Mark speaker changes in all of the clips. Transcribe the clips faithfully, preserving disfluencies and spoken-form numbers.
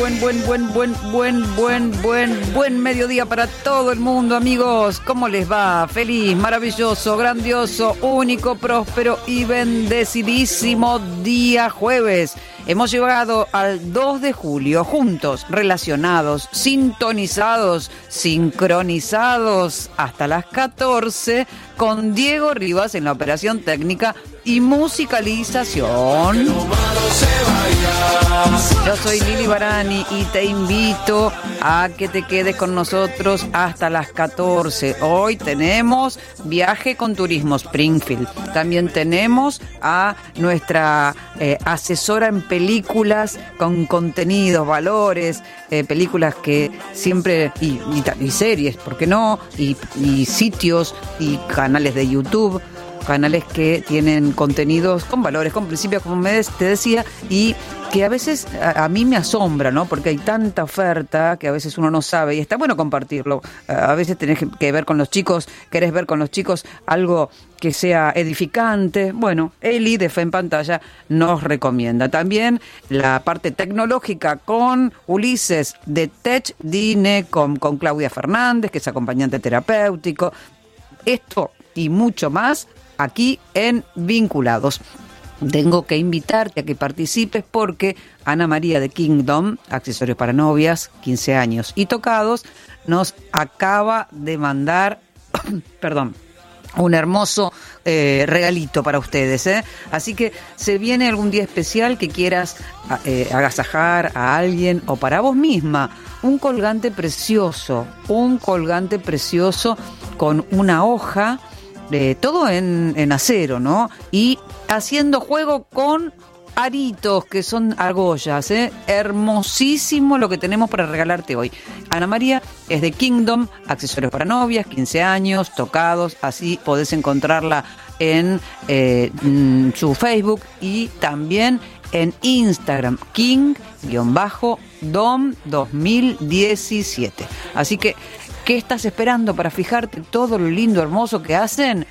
Speaker 1: Buen, buen, buen, buen, buen, buen, buen, buen mediodía para todo el mundo, amigos. ¿Cómo les va? Feliz, maravilloso, grandioso, único, próspero y bendecidísimo día jueves. Hemos llegado al dos de julio, juntos, relacionados, sintonizados, sincronizados, hasta las catorce, con Diego Rivas en la operación técnica y musicalización. Yo soy Lili Barani y te invito a que te quedes con nosotros hasta las catorce. Hoy tenemos viaje con Turismo Springfield. También tenemos a nuestra eh, asesora en películas con contenidos, valores, eh, películas que siempre, y, y, y series, ¿por qué no? Y, y sitios y canales de YouTube. Canales que tienen contenidos con valores, con principios, como me te decía, y que a veces a, a mí me asombra, ¿no? Porque hay tanta oferta que a veces uno no sabe y está bueno compartirlo. A veces tenés que ver con los chicos, querés ver con los chicos algo que sea edificante. Bueno, Eli de Fe en Pantalla nos recomienda. También la parte tecnológica con Ulises de Tech Dinecom, con Claudia Fernández, que es acompañante terapéutico. Esto y mucho más aquí en Vinculados. Tengo que invitarte a que participes porque Ana María de Kingdom, accesorios para novias, quince años y tocados, nos acaba de mandar, perdón, un hermoso eh, regalito para ustedes, ¿eh? Así que se viene algún día especial que quieras eh, agasajar a alguien o para vos misma. Un colgante precioso, un colgante precioso con una hoja, Eh, todo en, en acero, ¿no? Y haciendo juego con aritos, que son argollas, ¿eh? Hermosísimo lo que tenemos para regalarte hoy. Ana María es de Kingdom, accesorios para novias, quince años, tocados, así podés encontrarla en eh, su Facebook y también en Instagram, King-Dom dos mil diecisiete. Así que, ¿qué estás esperando para fijarte todo lo lindo, hermoso que hacen?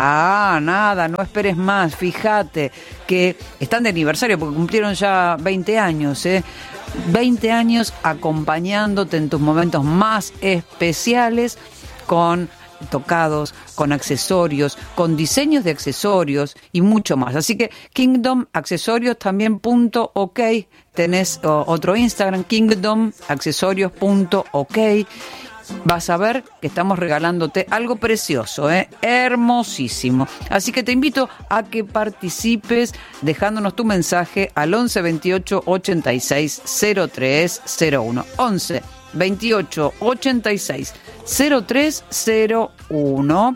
Speaker 1: Ah, nada, no esperes más. Fíjate que están de aniversario porque cumplieron ya veinte años, ¿eh? veinte años acompañándote en tus momentos más especiales con tocados, con accesorios, con diseños de accesorios y mucho más. Así que Kingdom Accesorios también punto ok. Tenés oh, otro Instagram, Kingdom Accesorios punto ok. Vas a ver que estamos regalándote algo precioso, ¿eh? Hermosísimo. Así que te invito a que participes dejándonos tu mensaje al once veintiocho ochenta y seis cero tres cero uno. once veintiocho ochenta y seis cero tres cero uno.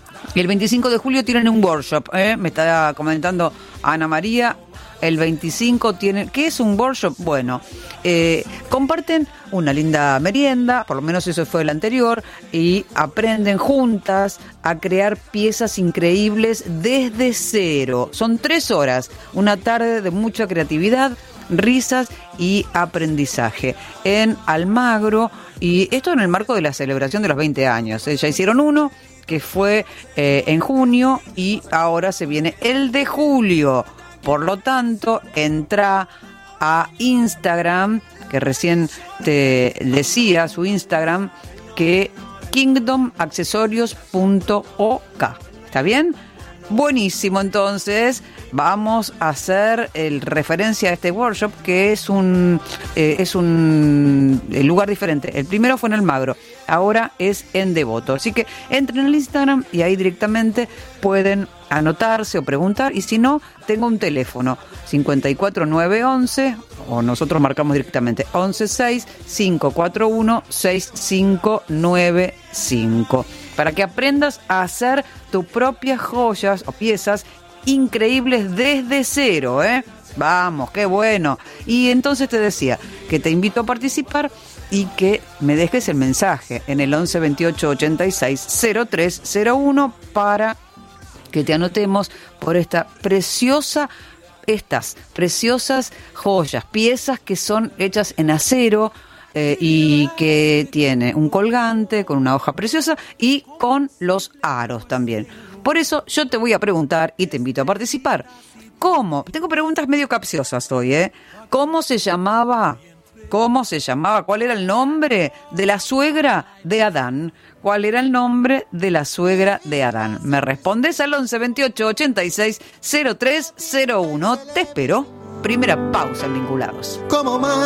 Speaker 1: Y el veinticinco de julio tienen un workshop, ¿eh? Me está comentando Ana María. El veinticinco tienen... ¿Qué es un workshop? Bueno, eh, comparten una linda merienda, por lo menos eso fue el anterior, y aprenden juntas a crear piezas increíbles desde cero. Son tres horas, una tarde de mucha creatividad, risas y aprendizaje en Almagro, y esto en el marco de la celebración de los veinte años. ¿eh? Ya hicieron uno, que fue eh, en junio, y ahora se viene el de julio. Por lo tanto, entra a Instagram, que recién te decía su Instagram, que kingdom accesorios punto ok. ¿Está bien? Buenísimo, entonces vamos a hacer el referencia a este workshop, que es un eh, es un lugar diferente. El primero fue en Almagro, ahora es en Devoto. Así que entren en el Instagram y ahí directamente pueden anotarse o preguntar, y si no, tengo un teléfono cincuenta y cuatro nueve once, o nosotros marcamos directamente once seis cinco cuatro uno seis cinco nueve cinco, para que aprendas a hacer tus propias joyas o piezas increíbles desde cero, ¿eh? Vamos, qué bueno. Y entonces te decía que te invito a participar y que me dejes el mensaje en el once veintiocho ochenta y seis cero tres cero uno para que te anotemos por esta preciosa, estas preciosas joyas, piezas que son hechas en acero eh, y que tiene un colgante con una hoja preciosa y con los aros también. Por eso yo te voy a preguntar y te invito a participar. ¿Cómo? Tengo preguntas medio capciosas hoy, ¿eh? ¿Cómo se llamaba ¿Cómo se llamaba? ¿Cuál era el nombre de la suegra de Adán? ¿Cuál era el nombre de la suegra de Adán? Me respondes al once veintiocho ochenta y seis cero tres cero uno. Te espero. Primera pausa en Vinculados.
Speaker 2: Como más